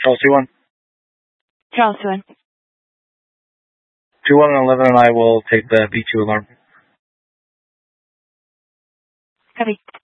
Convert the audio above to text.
Charles 2-1. Charles 2-1. 2-1 and 11, and I will take the B2 alarm. Copy.